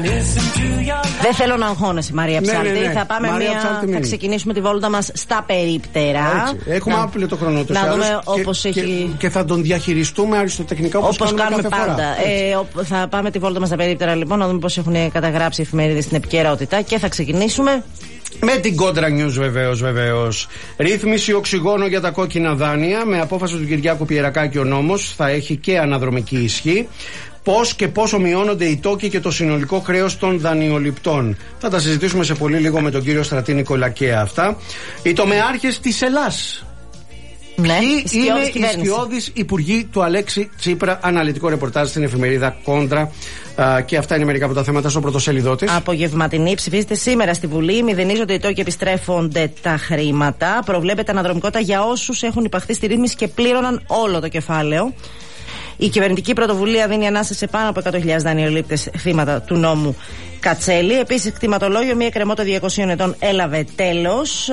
Δεν θέλω να αγχώνεσαι, Μαρία Ψάλτη. Ναι. Θα ξεκινήσουμε τη βόλτα μας στα περίπτερα. Έχουμε άπλετο χρόνο τους. Να δούμε όπως έχει. Και θα τον διαχειριστούμε αριστοτεχνικά όπως κάνουμε πάντα. Θα πάμε τη βόλτα μας στα περίπτερα, λοιπόν, να δούμε πώς έχουν καταγράψει οι εφημερίδες στην επικαιρότητα. Και θα ξεκινήσουμε με την Κόντρα News, βεβαίως. Ρύθμιση οξυγόνο για τα κόκκινα δάνεια. Με απόφαση του Κυριάκου Πιερακάκη ο νόμος θα έχει και αναδρομική ισχύ. Πώς και πόσο μειώνονται οι τόκοι και το συνολικό χρέος των δανειοληπτών. Θα τα συζητήσουμε σε πολύ λίγο με τον κύριο Στρατή Νικολακέα αυτά. Οι τομεάρχες της Ελλάς. Ναι, ποιοι είναι οι σκιώδεις υπουργοί του Αλέξη Τσίπρα? Αναλυτικό ρεπορτάζ στην εφημερίδα Κόντρα. Και αυτά είναι μερικά από τα θέματα στο πρωτοσέλιδό της. Απογευματινή ψηφίζεται σήμερα στη Βουλή. Μηδενίζονται οι τόκοι, επιστρέφονται τα χρήματα. Προβλέπεται αναδρομικότητα για όσους έχουν υπαχθεί στη ρύθμιση και πλήρωναν όλο το κεφάλαιο. Η κυβερνητική πρωτοβουλία δίνει ανάσταση σε πάνω από 100.000 δανειολήπτες θύματα του νόμου Κατσέλη. Επίσης, κτηματολόγιο μία εκκρεμότητα 200 ετών έλαβε τέλος.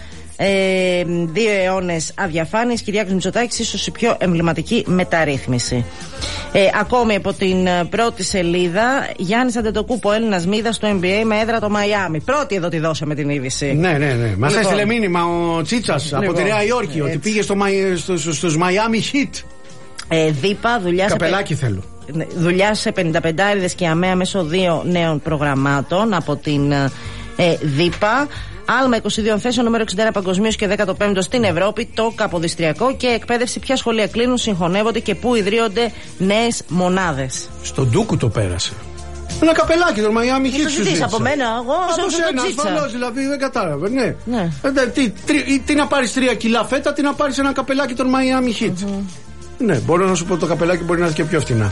2 αιώνες αδιαφάνειας. Κυριάκος Μητσοτάκης, ίσως η πιο εμβληματική μεταρρύθμιση. Ακόμη από την πρώτη σελίδα, Γιάννης Αντετοκούπο, Έλληνας μύδα στο NBA με έδρα το Μαϊάμι. Πρώτη εδώ τη δώσαμε την είδηση. Ναι. Μας έστειλε μήνυμα ο Τσίτσας από τη Νέα Υόρκη ότι πήγε στους Μαϊάμι Heat. Δίπα, δουλειά καπελάκι θέλω. Δουλειά σε 55 και αμαία μέσω 2 νέων προγραμμάτων από την ΔΥΠΑ. Άλμα 22 θέσεων, νούμερο 61 παγκοσμίως και 15ο στην Ευρώπη. Το Καποδιστριακό και εκπαίδευση. Ποια σχολεία κλείνουν, συγχωνεύονται και πού ιδρύονται νέες μονάδες. Στον Ντούκου το πέρασε. Ένα καπελάκι το Μαϊάμι Heat. Το ζητήσει από μένα, εγώ από σένα ασφαλώς, δηλαδή δεν κατάλαβε. Ναι. Τι να πάρεις 3 κιλά φέτα, τι να πάρεις ένα καπελάκι των Μαϊάμι Heat. Ναι, μπορώ να σου πω το καπελάκι μπορεί να είναι και πιο φτηνά.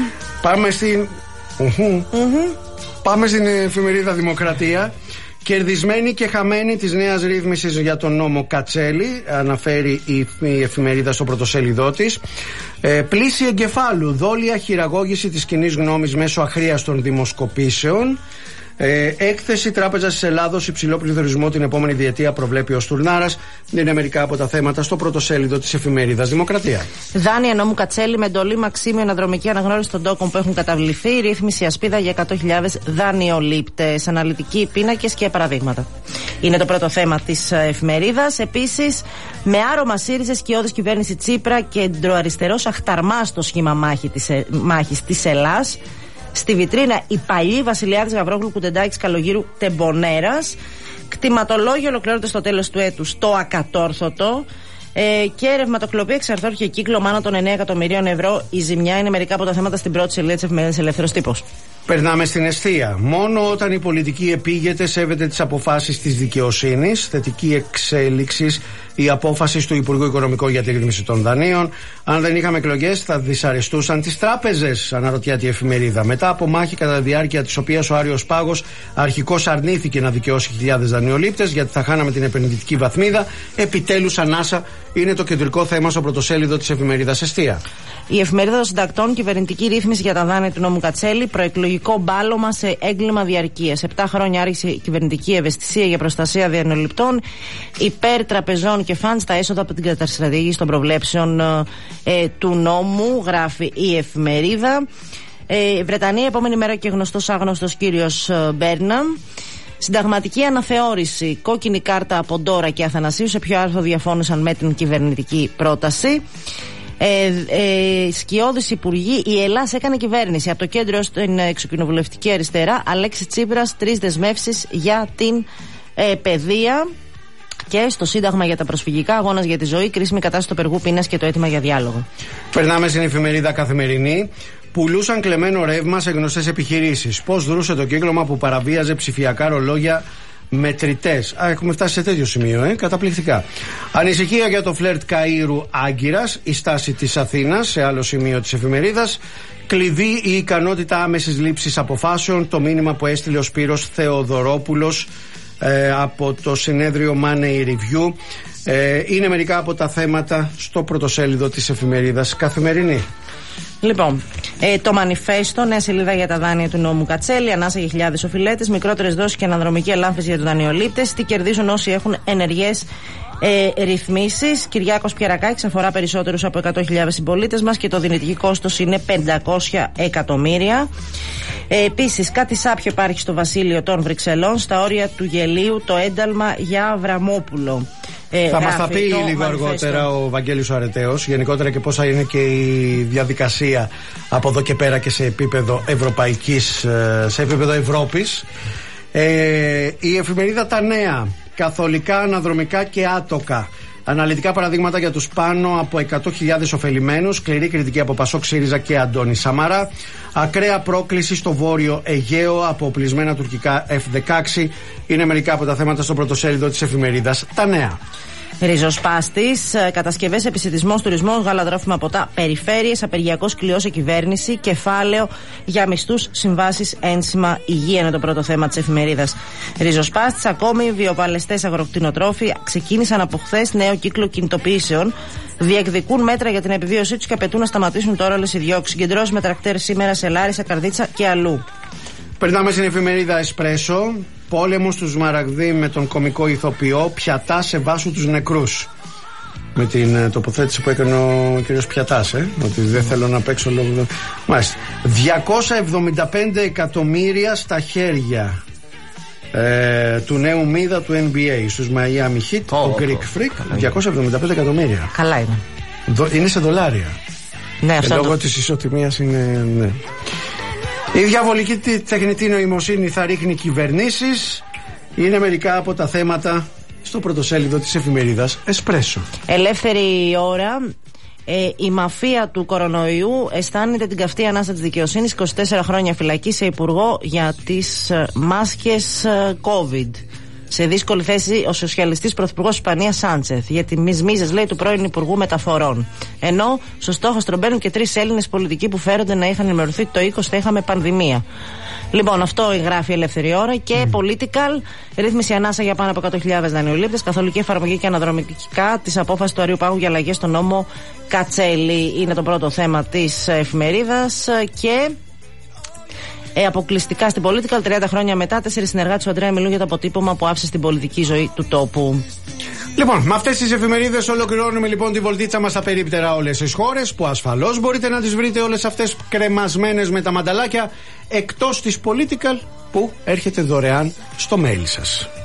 Πάμε στην εφημερίδα Δημοκρατία. Κερδισμένη και χαμένη της νέας ρύθμισης για τον νόμο Κατσέλη, αναφέρει η εφημερίδα στο πρωτοσέλιδό της. Πλήση εγκεφάλου, δόλια χειραγώγηση της κοινής γνώμης μέσω αχρίαστων δημοσκοπήσεων. Έκθεση Τράπεζας της Ελλάδος, υψηλό πληθωρισμό την επόμενη διετία, προβλέπει ο Στουρνάρας. Είναι μερικά από τα θέματα στο πρωτοσέλιδο της εφημερίδας Δημοκρατία. Δάνεια νόμου Κατσέλη με εντολή Μαξίμιο αναδρομική αναγνώριση των τόκων που έχουν καταβληθεί. Ρύθμιση ασπίδα για 100.000 δανειολήπτες. Αναλυτικοί πίνακες και παραδείγματα. Είναι το πρώτο θέμα της εφημερίδας. Επίσης, με άρωμα ΣΥΡΙΖΑ, σκιώδης κυβέρνηση Τσίπρα, κεντροαριστερός αχταρμά στο σχήμα μάχης της Ελλάς. Στη βιτρίνα η παλιή Βασιλιάδης Γαβρόγλου Κουτεντάκης Καλογύρου Τεμπονέρας. Κτηματολόγιο ολοκληρώνεται στο τέλος του έτους το ακατόρθωτο. Και ρευματοκλοπή εξαρθόρχε κύκλο άνω των 9 εκατομμυρίων ευρώ. Η ζημιά είναι μερικά από τα θέματα στην πρώτη σελίδα της εφημερίδας Ελεύθερος Τύπος. Περνάμε στην εστία. Μόνο όταν η πολιτική επίγεται, σέβεται τις αποφάσεις της δικαιοσύνης. Θετική εξέλιξη η απόφαση του Υπουργού Οικονομικών για τη ρύθμιση των δανείων. Αν δεν είχαμε εκλογές, θα δυσαρεστούσαν τις τράπεζες, αναρωτιάται η εφημερίδα. Μετά από μάχη κατά τη διάρκεια της οποίας ο Άριος Πάγος αρχικώς αρνήθηκε να δικαιώσει χιλιάδες δανειολήπτες, γιατί θα χάναμε την επενδυτική βαθμίδα, επιτέλους ανάσα είναι το κεντρικό θέμα στο πρωτοσέλιδο της εφημερίδας Εστία. Η εφημερίδα των συντακτών, κυβερνητική ρύθμιση για τα δάνεια του νόμου Κατσέλη, προεκλογικό μπάλωμα σε έγκλημα διαρκείας. 7 χρόνια άρχισε η κυβερνητική ευαισθησία για προστασία δανειοληπτών υπέρ τραπεζών και φαντ στα έσοδα από την καταστρατήγηση των προβλέψεων του νόμου, γράφει η εφημερίδα. Βρετανία, επόμενη μέρα και γνωστός άγνωστος κύριος Μπέρναμ. Συνταγματική αναθεώρηση, κόκκινη κάρτα από Ντόρα και Αθανασίου. Σε ποιο άρθρο διαφώνησαν με την κυβερνητική πρόταση. Σκιώδης υπουργοί, η Ελλάς έκανε κυβέρνηση. Από το κέντρο ως την εξοκοινοβουλευτική αριστερά, Αλέξη Τσίπρας, 3 δεσμεύσεις για την παιδεία. Και στο Σύνταγμα για τα προσφυγικά, αγώνας για τη ζωή, κρίσιμη κατάσταση του απεργού πείνας και το αίτημα για διάλογο. Περνάμε στην εφημερίδα Καθημερινή. Πουλούσαν κλεμμένο ρεύμα σε γνωστές επιχειρήσεις. Πώς δρούσε το κύκλωμα που παραβίαζε ψηφιακά ρολόγια μετρητές. Έχουμε φτάσει σε τέτοιο σημείο, καταπληκτικά. Ανησυχία για το φλερτ Καΐρου Άγκυρας, η στάση της Αθήνας, σε άλλο σημείο της εφημερίδας. Κλειδί η ικανότητα άμεσης λήψης αποφάσεων, το μήνυμα που έστειλε ο Σπύρος Θεοδωρόπουλος από το συνέδριο Money Review. Είναι μερικά από τα θέματα στο πρωτοσέλιδο της εφημερίδας Καθημερινή. Λοιπόν, το μανιφέστο, νέα σελίδα για τα δάνεια του νόμου Κατσέλη, ανάσα για χιλιάδες οφειλέτες, μικρότερες δόσεις και αναδρομική ελάμφιση για τους δανειολήπτες. Τι κερδίζουν όσοι έχουν ενεργές ρυθμίσεις. Κυριάκος Πιερακάκης αφορά περισσότερους από 100.000 συμπολίτες μας και το δυνητικό κόστος είναι 500 εκατομμύρια. Επίσης, κάτι σάπιο υπάρχει στο Βασίλειο των Βρυξελών, στα όρια του γελίου, το ένταλμα για Αβραμόπουλο. Θα μας τα πει λίγο αργότερα ο Βαγγέλης ο Αρετέος, γενικότερα και πόσα είναι και η διαδικασία από εδώ και πέρα και σε επίπεδο ευρωπαϊκής, σε επίπεδο Ευρώπης. Η εφημερίδα Τα Νέα, καθολικά, αναδρομικά και άτοκα. Αναλυτικά παραδείγματα για τους πάνω από 100.000 ωφελημένους. Σκληρή κριτική από Πασόκ, ΣΥΡΙΖΑ και Αντώνη Σαμαρά. Ακραία πρόκληση στο Βόρειο Αιγαίο από οπλισμένα τουρκικά F-16. Είναι μερικά από τα θέματα στο πρωτοσέλιδο της εφημερίδας Τα Νέα. Ριζοσπάστης, κατασκευές, επισιτισμός, τουρισμός, γαλατρόφιμα ποτά, περιφέρειες, απεργιακός κλειός σε κυβέρνηση, κεφάλαιο για μισθούς, συμβάσεις, ένσημα, υγεία είναι το πρώτο θέμα της εφημερίδας. Ριζοσπάστης, ακόμη βιοπαλαιστές αγροκτηνοτρόφοι ξεκίνησαν από χθες νέο κύκλο κινητοποιήσεων. Διεκδικούν μέτρα για την επιβίωσή τους και απαιτούν να σταματήσουν τώρα όλες οι διώξεις. Συγκεντρώσεις με τρακτέρ σήμερα σε Λάρισα, Καρδίτσα και αλλού. Περνάμε στην εφημερίδα Εσπρέσο. Πόλεμο του Σμαραγδί με τον κωμικό ηθοποιό Πιατά σε βάσου τους νεκρούς. Με την τοποθέτηση που έκανε ο κ. Πιατάς, ότι δεν θέλω να παίξω λόγω. Μάλιστα. 275 εκατομμύρια στα χέρια του νέου μίδα του NBA στους Miami Heat, ο Greek Freak. 275 εκατομμύρια. Καλά είναι. Είναι σε δολάρια. Ναι, αυτό λόγω της ισοτιμίας είναι. Ναι. Η διαβολική τεχνητή νοημοσύνη θα ρίχνει κυβερνήσεις. Είναι μερικά από τα θέματα στο πρωτοσέλιδο της εφημερίδας Εσπρέσο. Ελεύθερη ώρα. Η μαφία του κορονοϊού αισθάνεται την καυτή ανάσα της δικαιοσύνης. 24 χρόνια φυλακή σε υπουργό για τις μάσκες COVID. Σε δύσκολη θέση ο σοσιαλιστής πρωθυπουργός Ισπανίας Σάντσεθ για τις μίζες, λέει, του πρώην Υπουργού Μεταφορών. Ενώ στο στόχαστρο μπαίνουν και 3 Έλληνες πολιτικοί που φέρονται να είχαν ενημερωθεί ότι το 20 θα είχαμε πανδημία. Λοιπόν, αυτό γράφει η Ελεύθερη Ώρα. Και Political, ρύθμιση ανάσα για πάνω από 100.000 δανειολήπτες, καθολική εφαρμογή και αναδρομικά της απόφασης του Αριού Πάγου για αλλαγές στο νόμο Κατσέλη. Είναι το πρώτο θέμα της εφημερίδας. Και αποκλειστικά στην Political, 30 χρόνια μετά, 4 συνεργάτες του Αντρέα μιλούν για το αποτύπωμα που άφησε στην πολιτική ζωή του τόπου. Λοιπόν, με αυτές τις εφημερίδες ολοκληρώνουμε λοιπόν τη βολτίτσα μας στα περίπτερα όλες τις χώρες, που ασφαλώς μπορείτε να τις βρείτε όλες αυτές κρεμασμένες με τα μανταλάκια, εκτός της Political που έρχεται δωρεάν στο mail σας.